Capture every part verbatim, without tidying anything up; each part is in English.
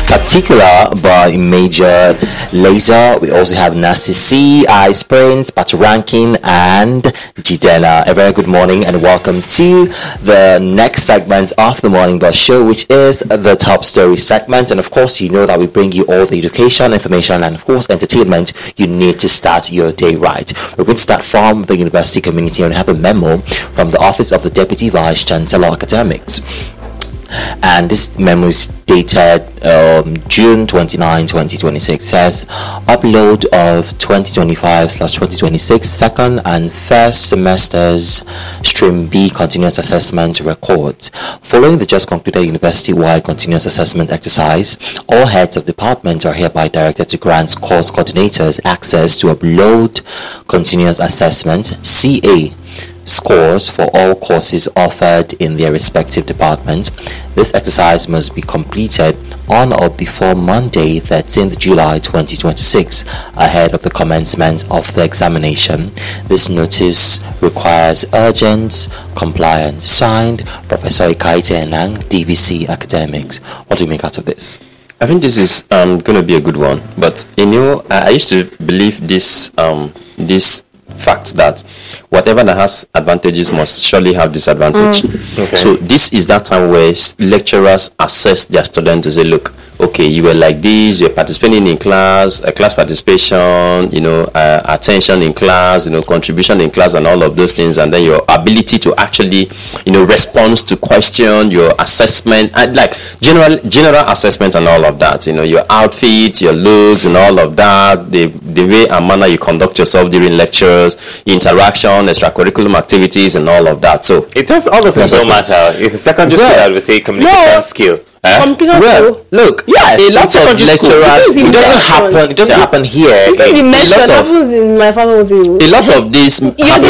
Particular by Major Laser. We also have Nasty C, Ice Prince, Patu Rankin, and Jidela. A very good morning and welcome to the next segment of the Morning Bus Show, which is the Top Story segment. And of course, you know that we bring you all the education, information, and of course, entertainment you need to start your day right. We're going to start from the university community and have a memo from the Office of the Deputy Vice Chancellor Academics. And this memo is dated um, June twenty-ninth, twenty twenty-six. It says upload of twenty twenty-five slash twenty twenty-six second and first semesters stream B continuous assessment records. Following the just concluded university-wide continuous assessment exercise, all heads of departments are hereby directed to grant course coordinators access to upload continuous assessment C A scores for all courses offered in their respective departments. This exercise must be completed on or before Monday, thirteenth July twenty twenty-six, ahead of the commencement of the examination. This notice requires urgent compliance. Signed, Professor Ikaite Enang, D V C Academics. What do you make out of this? I think this is um, going to be a good one. But you know, I, I used to believe this um, this fact that whatever that has advantages must surely have disadvantage. Mm. Okay. So this is that time where lecturers assess their students to say, look, okay, you were like this, you're participating in class, uh, class participation, you know, uh, attention in class, you know, contribution in class and all of those things, and then your ability to actually, you know, respond to question, your assessment, and like general general assessment and all of that, you know, your outfit, your looks and all of that, the, the way and manner you conduct yourself during lectures, interaction, extracurriculum activities and all of that. So it does all those things don't matter. It's a secondary skill, I would say, communication no. skill. Huh? Well, look, yeah, a lot of lecturers. It doesn't happen. It doesn't happen here. This is the mention that happens in my faculty. A lot of this happen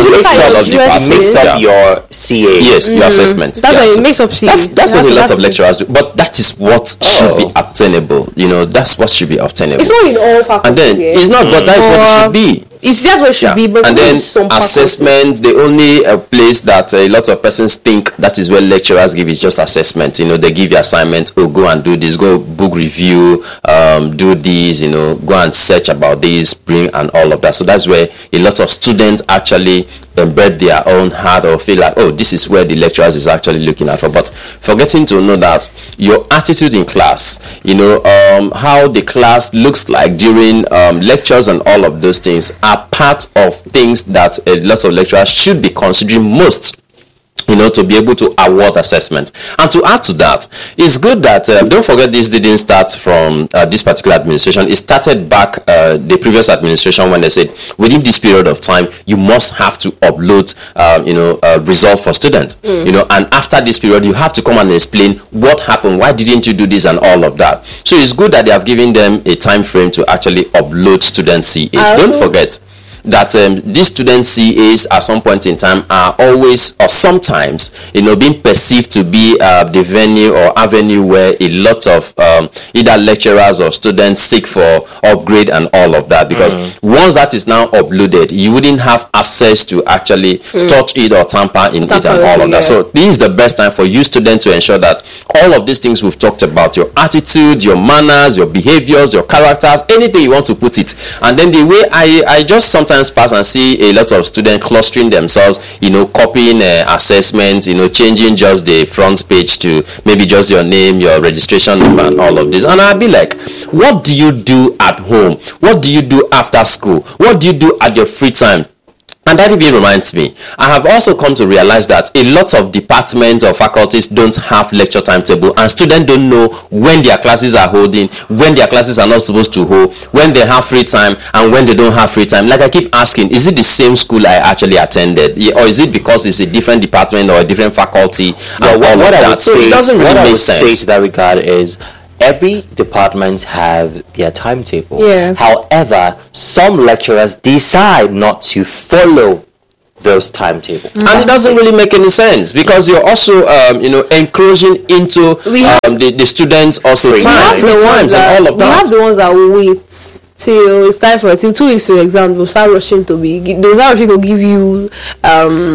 it makes up your C A. Yes, mm-hmm. your assessment. That's yeah, why so it makes up C A. That's, that's what a lot of lecturers do. But that is what oh. should be obtainable. You know, that's what should be obtainable. It's not in all faculties. And then yeah. it's not, but that is what it should be. It's just what it should yeah. be, but and then assessment, the only uh, place that uh, a lot of persons think that is where lecturers give is just assessment. You know, they give you assignment, oh, go and do this, go book review, um, do this, you know, go and search about this, bring and all of that. So that's where a lot of students actually embed their own heart or feel like, oh, this is where the lecturers is actually looking at for. But forgetting to know that your attitude in class, you know, um, how the class looks like during um, lectures and all of those things are part of things that a lot of lecturers should be considering most, you know, to be able to award assessment. And to add to that, it's good that, uh, don't forget, this didn't start from uh, this particular administration. It started back uh, the previous administration when they said, within this period of time, you must have to upload, uh, you know, uh, result for students. Mm. You know, and after this period, you have to come and explain what happened, why didn't you do this and all of that. So it's good that they have given them a time frame to actually upload student C As. Don't forget that um, these student C As at some point in time are always or sometimes, you know, being perceived to be uh, the venue or avenue where a lot of um, either lecturers or students seek for upgrade and all of that, because mm-hmm. once that is now uploaded, you wouldn't have access to actually mm. touch it or tamper in tamper it and all of that. Yeah. So this is the best time for you students to ensure that all of these things we've talked about, your attitude, your manners, your behaviors, your characters, anything you want to put it. And then the way I, I just sometimes pass and see a lot of students clustering themselves, you know, copying uh, assessments, you know, changing just the front page to maybe just your name, your registration number and all of this. And I'll be like, what do you do at home? What do you do after school? What do you do at your free time? And that even reminds me, I have also come to realize that a lot of departments or faculties don't have lecture timetable, and students don't know when their classes are holding, when their classes are not supposed to hold, when they have free time and when they don't have free time. Like I keep asking, is it the same school I actually attended, or is it because it's a different department or a different faculty? Well, what, what I would so say, it doesn't really what make I would sense. say to that regard is, every department have their timetable. Yeah. However, some lecturers decide not to follow those timetables, mm-hmm. and it doesn't really make any sense, because you're also, um, you know, encroaching into um, the, the students also we time, have the ones that, and all of we that. have the ones that will wait till it's time for till two weeks to exam. They'll start rushing to be. They'll start rushing to give you um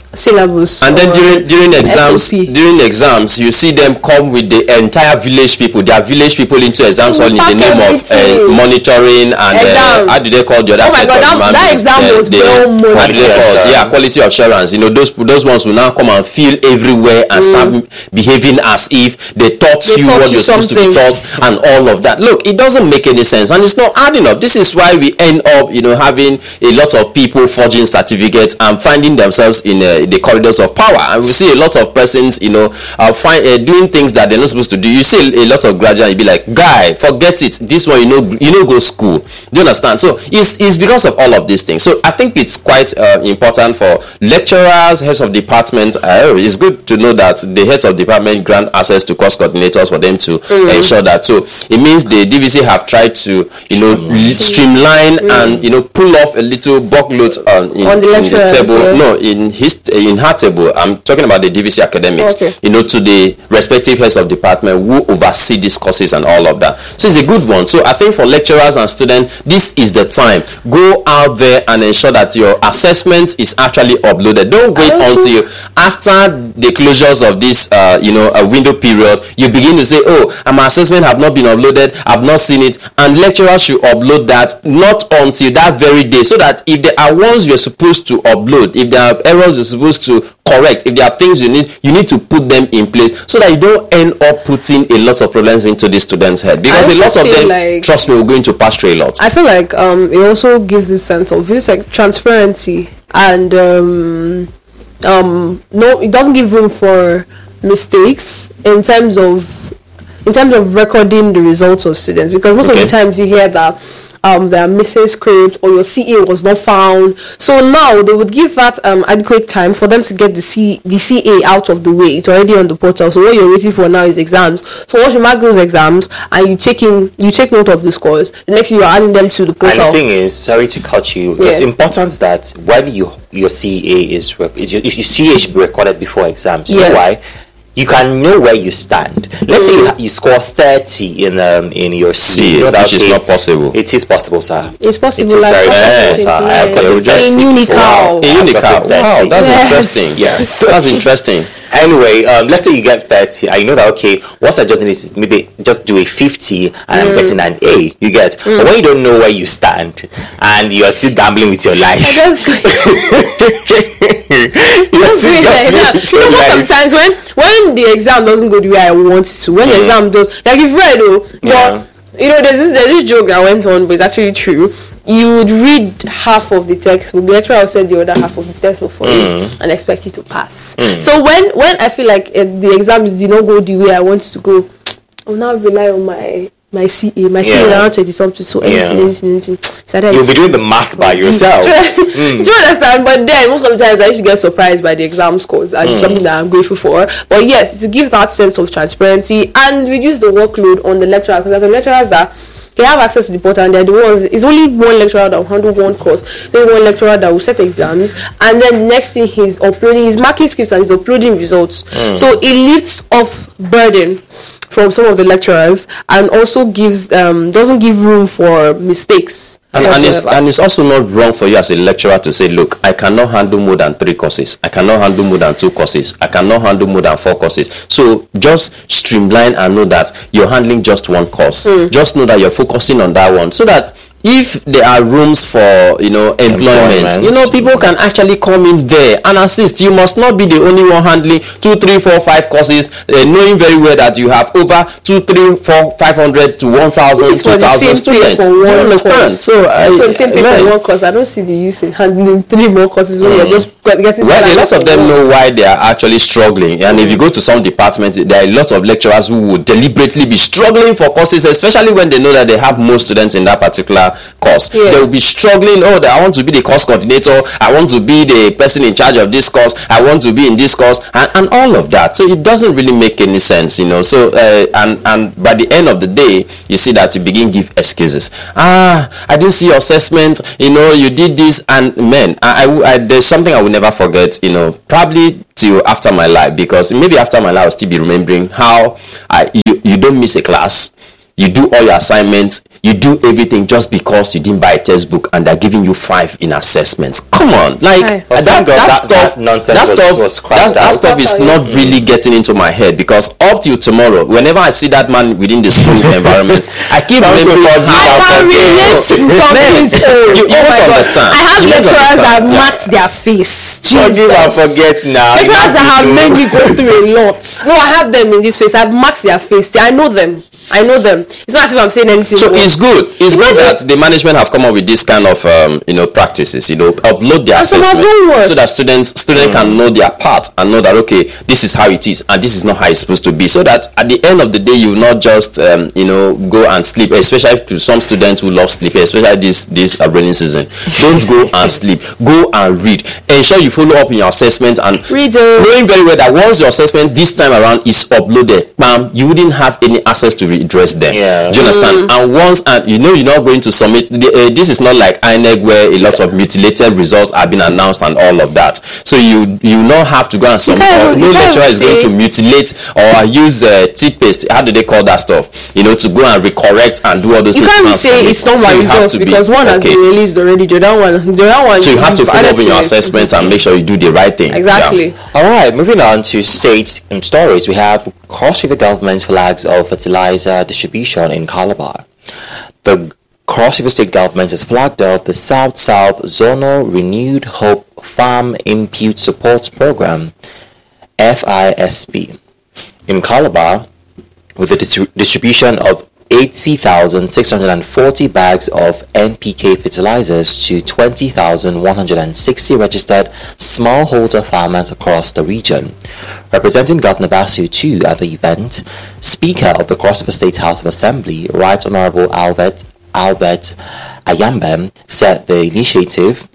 syllabus. And then or during during exams, S O P. during exams, you see them come with the entire village people, their village people into exams hall in the Pack name of uh, everything. monitoring and uh, Exam. how do they call the other Oh my set God, of that- human that beings? exam The- was the- well how do they monitored. call? Assurance. Yeah, quality assurance. You know, those those ones will now come and feel everywhere and start behaving as if they taught They you taught what you you're supposed to be something. taught and all of that. Look, it doesn't make any sense and it's not adding up. This is why we end up, you know, having a lot of people forging certificates and finding themselves in uh, the corridors of power. And we see a lot of persons, you know, uh, find, uh, doing things that they're not supposed to do. You see a, a lot of graduates, you be like, guy, forget it. This one, you know, you know, go school. Do you understand? So it's, it's because of all of these things. So I think it's quite uh, important for lecturers, heads of departments. Uh, it's good to know that the heads of department grant access to course coordinators for them to mm. ensure that. So it means the D V C have tried to, you know, streamline, streamline mm. and, you know, pull off a little buckload on, in, On the in the lecturers, table. yeah. No, in his in her table. I'm talking about the D V C academics. Okay. You know, to the respective heads of department who oversee these courses and all of that. So it's a good one. So I think for lecturers and students, this is the time. Go out there and ensure that your assessment is actually uploaded. Don't wait Also- until after the closures of this, uh, you know, a window period. You begin to say, "Oh, and my assessment have not been uploaded. I've not seen it." And lecturers should upload that not until that very day, so that if there are ones you're supposed to upload, if there are errors you're supposed to correct, if there are things you need, you need to put them in place so that you don't end up putting a lot of problems into the students' head. Because I a lot also of feel them, like- trust me, will go into pass through a lot. I feel like um, it also gives this sense of this like transparency and um, um, no, it doesn't give room for mistakes in terms of in terms of recording the results of students, because most Okay. of the times you hear that um, there are missing script or your C A was not found. So now they would give that um, adequate time for them to get the C the C A out of the way. It's already on the portal. So what you're waiting for now is exams. So once you mark those exams and you take in you take note of the scores, the next thing you're adding them to the And portal. the thing is, sorry to cut you, Yeah. it's important that when you your C A is, rec- is your, your C A should be recorded before exams. You Yes. know why? You can know where you stand. Let's say you, ha- you score thirty in um in your C A, See, you know that, which is okay, not possible. It is possible, sir. It's possible, It is like very possible, possible, sir. I've got Yeah, it just- in Unical. Wow. A I've Unical. got it Wow, thirty. that's Yes. interesting. Yes. That's interesting. Anyway, um, let's say you get thirty, and you know that, okay, what I just need is maybe just do a fifty, and I'm getting an A. You get, but when you don't know where you stand, and you're still gambling with your life, I just you're Just still doing like gambling that. with You your know, life. sometimes when when the exam doesn't go the way I want it to, when the exam does, like if read though, Yeah. but you know, there's this there's this joke that went on, but it's actually true. You would read half of the textbook, the lecturer will send the other half of the textbook for you and expect you to pass. So when when I feel like uh, the exams did not go the way I want it to go, I'll now rely on my my C A. My C A is Yeah. around twenty something, so Yeah. anything, anything, anything. So that You'll is- be doing the math by yourself. do you understand? But then most of the times I used to get surprised by the exam scores, and it's something that I'm grateful for. But yes, to give that sense of transparency and reduce the workload on the lecturer, because there's some lecturers that they have access to the portal and they're the ones. It's only one lecturer that will handle one course. There's only one lecturer that will set exams, and then the next thing he's uploading, he's marking scripts and he's uploading results. So it lifts off burden from some of the lecturers and also gives um doesn't give room for mistakes. And, and, it's, whatsoever. and it's also not wrong for you as a lecturer to say, look, I cannot handle more than three courses. I cannot handle more than two courses. I cannot handle more than four courses. So just streamline and know that you're handling just one course. Just know that you're focusing on that one so that if there are rooms for, you know, employment, Employment. you know, people can actually come in there and assist. You must not be the only one handling two, three, four, five courses, uh, knowing very well that you have over two, three, four, five hundred to one thousand, It's for two the same thousand pay students. for Do you one understand? course. So I, for the same pay right. for one course, I don't see the use in handling three more courses when you're just get- getting Well, a salary lot of for them one. know why they are actually struggling, and if you go to some departments, there are a lot of lecturers who would deliberately be struggling for courses, especially when they know that they have more students in that particular course. Yeah. They will be struggling. Oh, I want to be the course coordinator. I want to be the person in charge of this course. I want to be in this course, and, and all of that. So it doesn't really make any sense, you know. So uh, and and by the end of the day, you see that you begin give excuses. Ah, I didn't see your assessment. You know, you did this, and man, I, I, I there's something I will never forget. You know, probably till after my life, because maybe after my life I'll still be remembering how I you, you don't miss a class. you do all your assignments, you do everything just because you didn't buy a textbook, and they're giving you five in assessments. Come on, like Aye. Well, that, thank God that, that- stuff, that nonsense that was- stuff, was that, scrapped that out. stuff is Totally. not really getting into my head, because up till tomorrow, whenever I see that man within the school environment, I keep Also remembering for how I can relate to Man, something so. you, you Oh my won't God. understand. I have You won't lecturers that understand. match their face. Forgive and Jesus. forget now. Lecturers that have made me go through a lot. No, I have them in this face. I've marked their face. I know them. I know them. It's not as if I'm saying anything. So wrong. it's good. It's good Imagine- that the management have come up with this kind of um, you know practices. You know, upload their And some are assessment very worse. so that students students can know their part and know that okay, this is how it is and this is not how it's supposed to be. So that at the end of the day, you will not just um, you know go and sleep. Especially to some students who love sleeping, especially this this uh, rainy season. Don't go and sleep. Go and read. Ensure you follow up in your assessment and Read, uh, knowing very well that once your assessment this time around is uploaded, bam, you wouldn't have any access to redress them. Yeah. Do you understand? And once and you know you're not going to submit. The, uh, this is not like I N E C where a lot of mutilated results have been announced and all of that. So you you not have to go and submit. can't Or even- no you can't lecturer is going say- to mutilate or use uh, toothpaste. How do they call that stuff? You know, to go and recorrect and do all those You things. can't and say submit. it's not So my you have results to be- because one has okay. been released already. The other one, the other one. So you have to you've follow added up in your to it. assessment and make sure you do the right thing. Exactly. Yeah. All right, moving on to state um, stories. We have Cross River Government's flags of fertilizer distribution in Calabar. The Cross River State Government has flagged up the South-South Zonal Renewed Hope Farm Input Support Program, F I S P, in Calabar, with the dis- distribution of eighty thousand six hundred forty bags of N P K fertilizers to twenty thousand one hundred sixty registered smallholder farmers across the region. Representing Governor Basu too at the event, Speaker of the Cross River State House of Assembly, Right Honorable Albert Albert Ayambem, said the initiative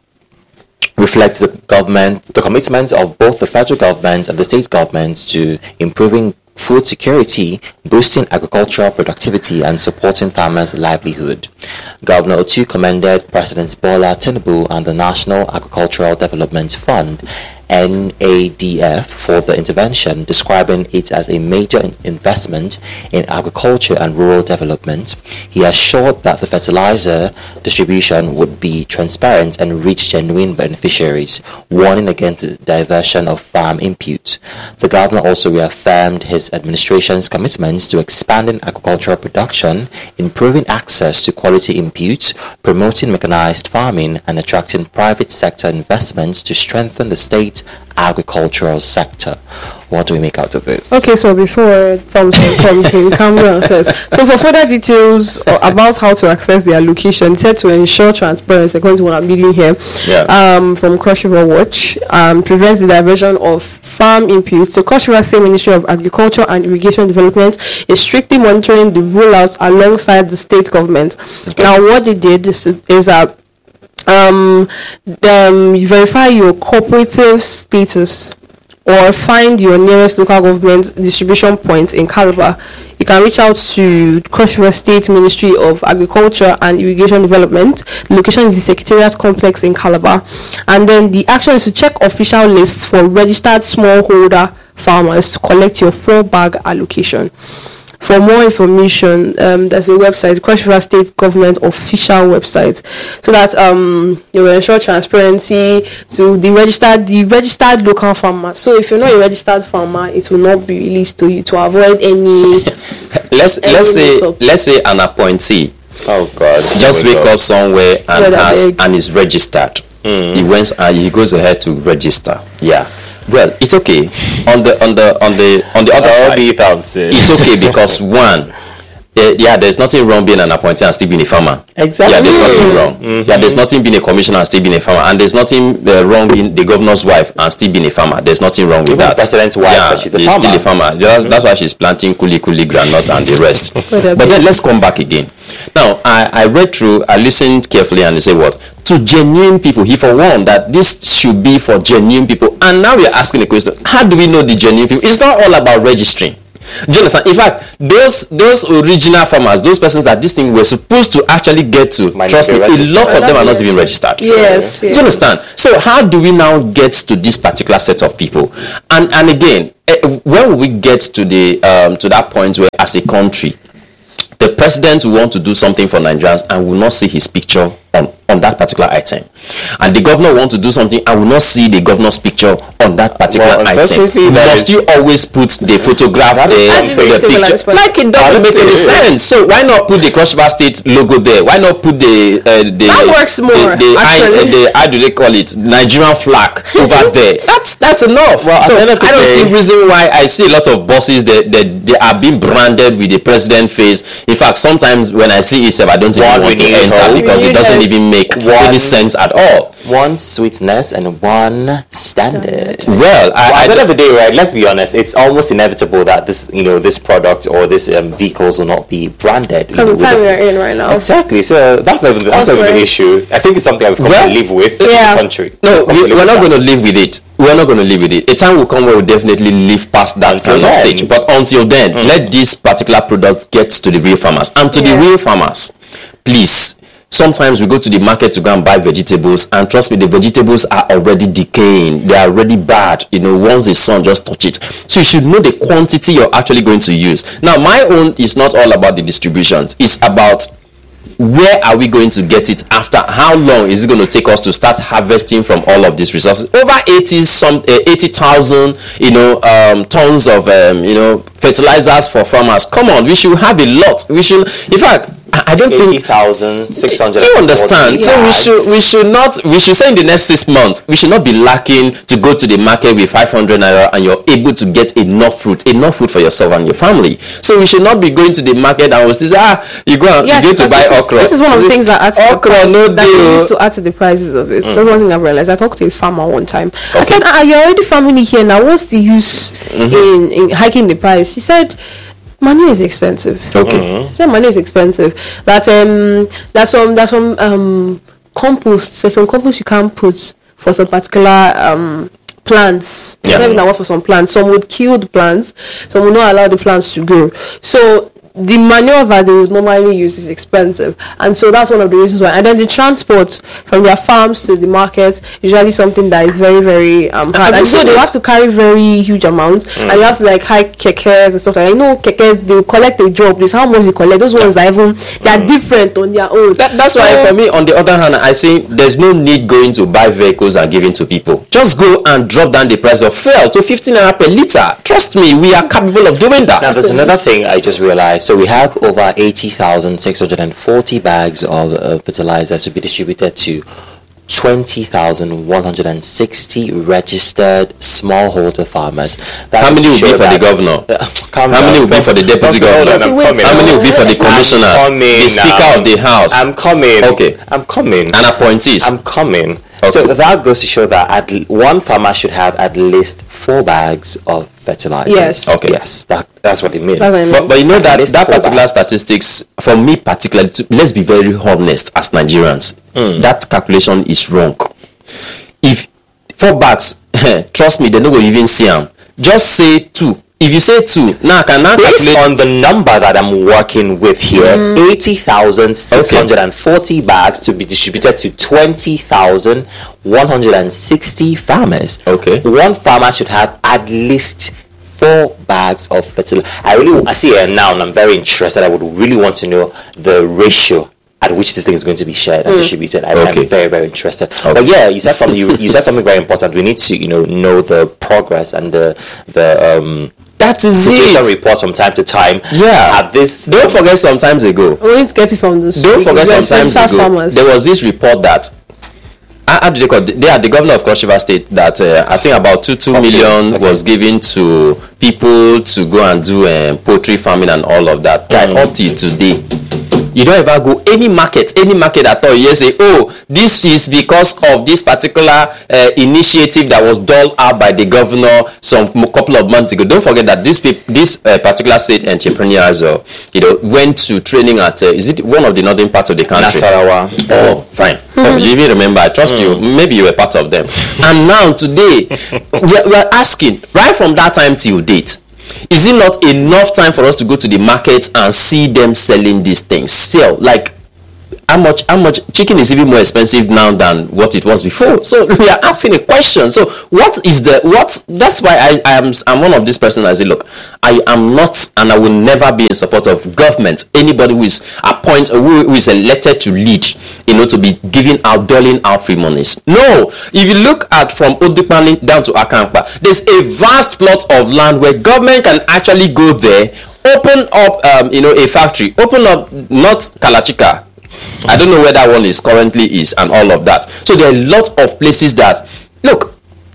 reflects the government, the commitment of both the federal government and the state government to improving food security, boosting agricultural productivity, and supporting farmers' livelihood. Governor Otu commended President Bola Tinubu and the National Agricultural Development Fund, N A D F, for the intervention, describing it as a major in- investment in agriculture and rural development. He assured that the fertilizer distribution would be transparent and reach genuine beneficiaries, warning against the diversion of farm inputs. The governor also reaffirmed his administration's commitments to expanding agricultural production, improving access to quality inputs, promoting mechanized farming, and attracting private sector investments to strengthen the state's agricultural sector. What do we make out of this? Okay, so before Thompson comes in, calm down first. So for further details uh, about how to access their location, it said to ensure transparency, according to what I'm reading here, Yeah. um, from Cross River Watch, um, prevents the diversion of farm inputs. The Cross River State Ministry of Agriculture and Irrigation Development is strictly monitoring the rollout alongside the state government. Now, what they did is, is that um, um, you verify your cooperative status or find your nearest local government distribution point in Calabar. You can reach out to Cross River State Ministry of Agriculture and Irrigation Development. The location is the Secretariat Complex in Calabar. And then the action is to check official lists for registered smallholder farmers to collect your four bag allocation. For more information, um, there's a website, Cross River State Government official website, so that um, you will ensure transparency to the registered, the registered local farmer. So if you're not a registered farmer, it will not be released to you to avoid any. Let's Any let's say mix-up. let's say an appointee Oh God! just Here we wake go. up somewhere and Brother has beg. and is registered. He went and he goes ahead to register. Yeah. Well, it's okay. On the on the on the on the other I'll side, be Thompson. it's okay because one, eh, yeah, there's nothing wrong being an appointee and still being a farmer. Exactly. Yeah, there's nothing wrong. Mm-hmm. Yeah, there's nothing being a commissioner and still being a farmer, and there's nothing uh, wrong being the governor's wife and still being a farmer. There's nothing wrong with Even that. the president's wife yeah, said she's a she's still a farmer. farmer. That's, that's why she's planting kuli kuli granite and the rest. Whatever. But then let's come back again. Now, I, I read through, I listened carefully, and they say what? To genuine people. He forewarned that this should be for genuine people. And now we are asking the question, how do we know the genuine people? It's not all about registering. Do you understand? In fact, those those original farmers, those persons that this thing were supposed to actually get to, Might trust not me, be a registered. lot of them are not even registered. Yes, Do yes. you understand? So how do we now get to this particular set of people? And and again, eh, when will we get to the um, to that point where, as a country, the president will want to do something for Nigerians and will not see his picture on, on that particular item. And the governor will want to do something and will not see the governor's picture on that particular well, item. Must you always put the photograph there, the picture? Like it doesn't make any sense. So why not put the Cross River State logo there? Why not put the uh, the that works more? The, the, actually. I, the how do they call it? Nigerian flag over there. That's that's enough. Well, so I don't day, see reason why I see a lot of buses that they, they, they are being branded with the president face. In fact, sometimes when I see it, I don't even one want to enter because it doesn't even make one, any sense at all. One sweetness and one standard. Well, I, well, at the end of the day, right? Let's be honest. It's almost inevitable that this, you know, this product or this um, vehicles will not be branded. Because the time we're in right now. Exactly. So that's not even, that's not even an issue. I think it's something I've come well, to live with yeah. in the country. No, we, we're not going to live with it. We're not going to live with it. A time will come where we'll definitely live past that kind of stage. But until then, mm. let this particular product get to the real farmers. And to yeah. the real farmers, please, sometimes we go to the market to go and buy vegetables, and trust me, the vegetables are already decaying. They are already bad. You know, once the sun just touch it. So you should know the quantity you're actually going to use. Now, my own is not all about the distributions. It's about where are we going to get it after? How long is it going to take us to start harvesting from all of these resources? Over eighty some uh, eighty thousand, you know, um, tons of um, you know, fertilizers for farmers. Come on, we should have a lot. We should, in fact, I don't think eighty thousand six hundred. Do you understand? So we should we should not we should say in the next six months we should not be lacking to go to the market with five hundred naira and you're able to get enough fruit, enough food for yourself and your family. So we should not be going to the market and we'll still say, ah, you go and yes, you go to buy okra. This is one of the things that adds to okra, the price, no that deal. used to add to the prices of it. Mm. So that's one thing I've realized. I talked to a farmer one time. Okay. I said, ah, you're already farming it here now. What's the use mm-hmm. in, in hiking the price? He said, money is expensive. Okay. Mm-hmm. So money is expensive. That um, there's some there's some um compost. There's some compost you can't put for some particular um plants. Yeah. Even that work for some plants. Some would kill the plants. Some would not allow the plants to grow. So the manure that they would normally use is expensive, and so that's one of the reasons why. And then the transport from their farms to the market is usually something that is very, very um, hard. And so they have to carry very huge amounts, mm. and you have to like hike kekes and stuff like that. You know, kekes, they will collect a job. This how much you collect. Those ones are even they are mm. different on their own. That, that's so, why for me, on the other hand, I think there's no need going to buy vehicles and giving to people. Just go and drop down the price of fuel to fifteen naira per liter. Trust me, we are capable of doing that. Now, there's another thing I just realized. So we have over eighty thousand six hundred forty bags of uh, fertilizer to be distributed to twenty thousand one hundred sixty registered smallholder farmers. That how many will be for the governor? Uh, how many will be for the deputy governor? How many will be for the commissioners? The speaker of the house? I'm coming. Okay. I'm coming. And appointees? I'm coming. Okay. So that goes to show that at l- one farmer should have at least four bags of fertilizer. Yes. Okay. Yes. That that's what it means. What I mean. But, but you know At that least that four particular bags. statistics, for me particularly, to, let's be very honest as Nigerians, Mm. that calculation is wrong. If four bags, trust me, they don't go even see them. Just say two. If you say two, now I can now Based calculate on the number that I'm working with here, Mm. eighty thousand six hundred forty bags to be distributed to twenty thousand one hundred sixty farmers. Okay. One farmer should have at least four bags of fertilizer. I really, I see it now, and I'm very interested. I would really want to know the ratio at which this thing is going to be shared and Mm. distributed. I, Okay. I'm very, very interested. Okay. But yeah, you said something. You, you said something very important. We need to, you know, know the progress and the the um. that is situation it. reports from time to time. Yeah. At this, Don't forget sometimes ago. we need to get it from the Don't forget the sometimes registered ago. farmers. There was this report that I, I they, call, they are the governor of Cross River State that uh, I think about two two Okay, million okay. was given to people to go and do um, poultry farming and all of that. Guy, Mm. up till today, you don't ever go any market, any market at all. You say, oh, this is because of this particular uh, initiative that was doled out by the governor some m- couple of months ago. Don't forget that this peop- this uh, particular state entrepreneurs, uh, you know, went to training at uh, is it one of the northern parts of the country? Nasarawa. Oh, fine. Oh, you even remember? I trust you. Maybe you were part of them. And now today, we're, we're asking right from that time till date. Is it not enough time for us to go to the market and see them selling these things? Still, like, how much how much chicken is even more expensive now than what it was before. So we are asking a question. So what is the what? That's why I, I am I'm one of these persons. I say, look, I am not, and I will never be in support of government. Anybody who is appointed, who, who is elected to lead, you know, to be giving out, doling out free monies. No, if you look at from Odupani down to Akamkpa, there's a vast plot of land where government can actually go there, open up, um, you know, a factory, open up, not Kalachika. I don't know where that one is currently is, and all of that. So there are a lot of places that, look,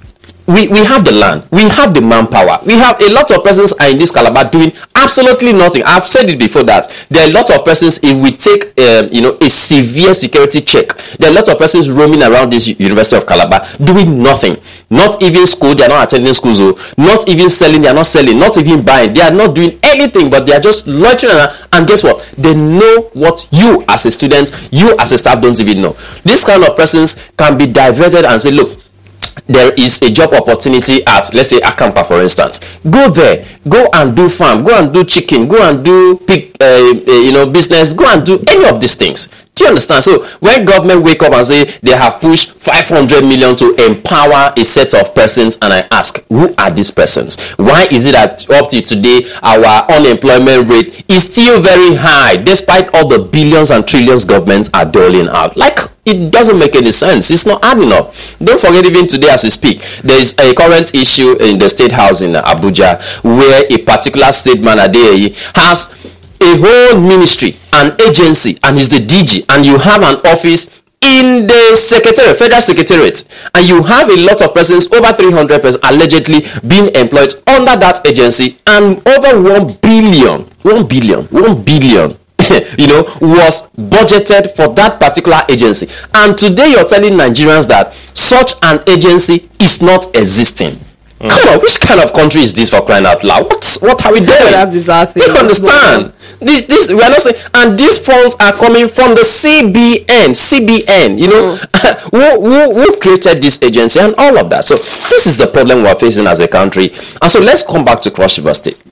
we, we have the land, we have the manpower, we have a lot of persons are in this Calabar doing absolutely nothing. I've said it before that there are a lot of persons, if we take um, you know, a severe security check, there are a lot of persons roaming around this University of Calabar doing nothing. Not even school, they are not attending schools, not even selling, they are not selling, not even buying, they are not doing anything, but they are just loitering around. And guess what? They know what you as a student, you as a staff don't even know. This kind of persons can be diverted and say, look, there is a job opportunity at, let's say, Akamkpa, for instance. Go there, go and do farm, go and do chicken, go and do pig, uh, uh, you know, business, go and do any of these things. Do you understand? So when government wake up and say they have pushed five hundred million to empower a set of persons, and I ask, who are these persons? Why is it that up to today our unemployment rate is still very high despite all the billions and trillions governments are doling out? Like, it doesn't make any sense. It's not adding up. Don't forget, even today as we speak, there is a current issue in the State House in Abuja where a particular state man Adeyeye has a whole ministry, an agency, and he's the D G, and you have an office in the secretariat, federal secretariat, and you have a lot of persons, over three hundred persons allegedly being employed under that agency, and over one billion, one billion, one billion you know, was budgeted for that particular agency. And today you're telling Nigerians that such an agency is not existing. Mm. Come on, which kind of country is this, for crying out loud? What what are we doing? That bizarre thing. Do you understand? This this we are not saying, and these funds are coming from the C B N, C B N. You know, mm. who, who who created this agency and all of that. So this is the problem we're facing as a country. And so let's come back to Cross River State.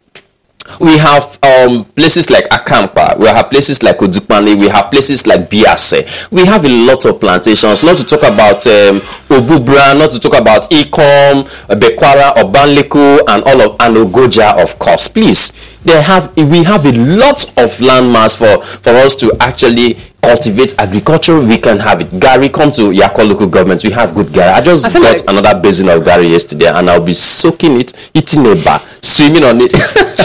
We have um, places like Akamkpa, we have places like Odupani, we have places like Biase. We have a lot of plantations, not to talk about um, Obubra, not to talk about Ikom, Bekwara, Obanliku, and all of and Ogoja, of course. Please, they have we have a lot of landmass for, for us to actually cultivate agriculture. We can have it. Gary, come to Yako local government. We have good Gary. I just I got like another basin of Gary yesterday, and I'll be soaking it, eating a bar, swimming on it.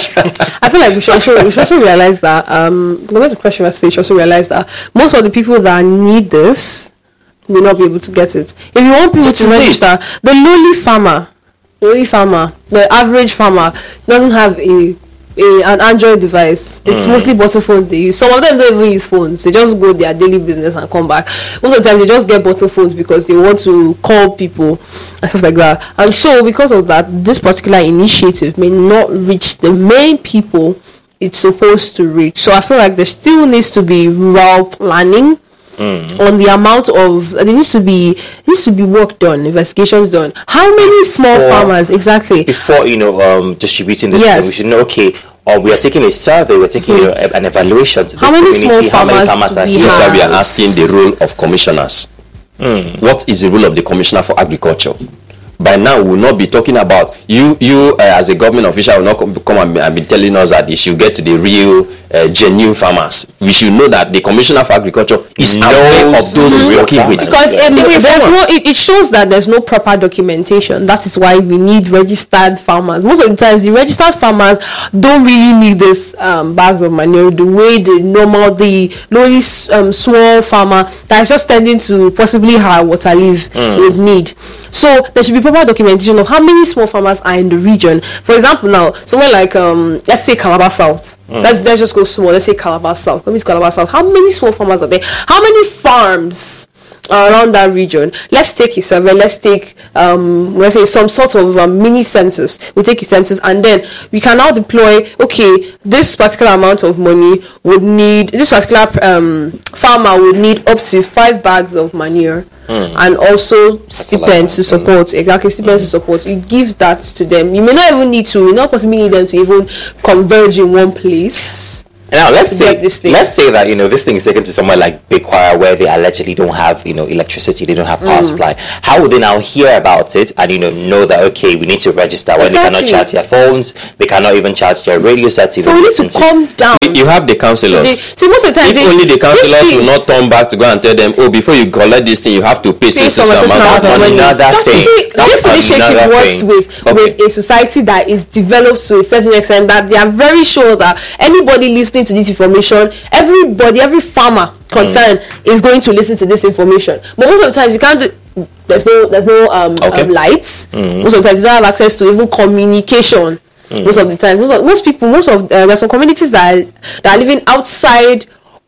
I feel like we should also, we should also realize that um the way the question was, we should also realize that most of the people that need this will not be able to get it. If you want people to register, the lowly farmer, the lowly farmer, the average farmer doesn't have a A, an Android device. It's mm. mostly bottle phones they use. Some of them don't even use phones. They just go their daily business and come back. Most of the time they just get bottle phones because they want to call people and stuff like that. And so because of that, this particular initiative may not reach the main people it's supposed to reach. So I feel like there still needs to be rural planning Mm. on the amount of there needs to be needs to be work done, investigations done. How many small before, farmers exactly before you know um distributing this? Yes. Thing, we should know. Okay, or we are taking a survey. We're taking mm. a, an evaluation. To how this many community, small farmers? How many farmers are we here? That's why we are asking the role of commissioners. Mm. What is the role of the commissioner for agriculture? By now, we will not be talking about you. You uh, as a government official will not come, come and, be, and be telling us that they should get to the real, uh, genuine farmers. We should know that the commissioner for agriculture is aware of those mm-hmm. working with. Because yeah. um, there's no, it, it shows that there's no proper documentation. That is why we need registered farmers. Most of the times, the registered farmers don't really need this um, bags of manure the way the normal, the lowly um, small farmer that is just tending to possibly have water leaf mm. would need. So there should be proper documentation of how many small farmers are in the region. For example, now somewhere like um, let's say Calabar South. Mm. Let's let's just go small. Let's say Calabar South. Let me Calabar South. How many small farmers are there? How many farms are around that region? Let's take a survey. Let's take um, let's say some sort of um, mini census. We take a census, and then we can now deploy. Okay, this particular amount of money would need this particular um, farmer would need up to five bags of manure. Mm. And also stipends to support mm. exactly stipends mm. to support. You give that to them. You may not even need to. You not possibly need them to even converge in one place. Now let's to say get this thing. let's say that you know this thing is taken to somewhere like Big Choir where they allegedly don't have you know electricity, they don't have power Mm. supply. How would they now hear about it and you know know that okay we need to register when Exactly. they cannot charge their phones, they cannot even charge their radio sets. So we need to calm down. You- You have the councillors. They, see, most of the time, If they, only the this councillors thing- will not turn back to go and tell them, oh, before you collect this thing, you have to pay Pay so so some so amount amount of of money. money. Another That thing. is it. That's This initiative another works thing. with Okay. with a society that is developed to a certain extent that they are very sure that anybody listening to this information, everybody, every farmer concerned is going to listen to this information. But most of the times you can't do. There's no there's no um, Okay. um lights. Most of the times you don't have access to even communication. Most of the time, most, of, most people, most of uh, there are some communities that are, that are living outside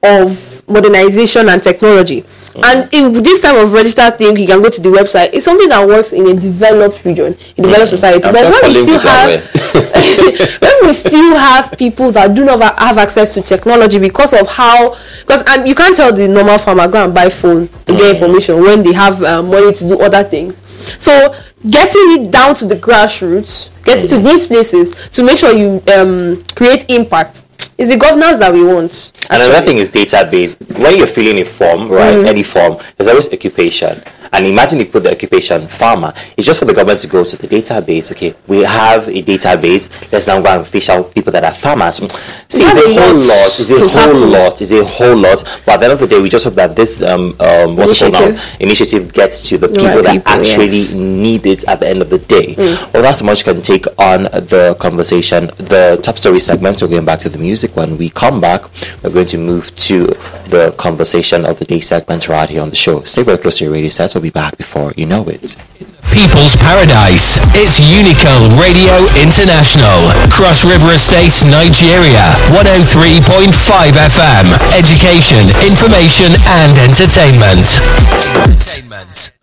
of modernization and technology. And in this type of registered thing, you can go to the website. It's something that works in a developed region, in developed society. I'm But sure when we Pauline still is have, aware. when we still have people that do not ha- have access to technology because of how, because and you can't tell the normal farmer go and buy phone to get information when they have uh, money to do other things. So getting it down to the grassroots, getting to these places to make sure you um, create impact is the governance that we want. And another actually. thing is database. When you're filling a form, right, Mm. any form, there's always occupation. And imagine you put the occupation farmer. It's just for the government to go to the database. Okay, we have a database. Let's now go and fish out people that are farmers. See, it's That's a a whole lot lot. It's a to whole tackle. lot. It's a whole lot. But at the end of the day, we just hope that this um, um what's it called now Initiative. initiative gets to the The people right that people, actually yes. need it at the end of the day. Mm. Well, that's much can take on the conversation. The top story segment. We're going back to the music. When we come back, we're going to move to the conversation of the day segment right here on the show. Stay very close to your radio sets. We'll be back before you know it. People's Paradise. It's Unico Radio International. Cross River Estates, Nigeria. one oh three point five F M. Education, information and entertainment. Entertainment.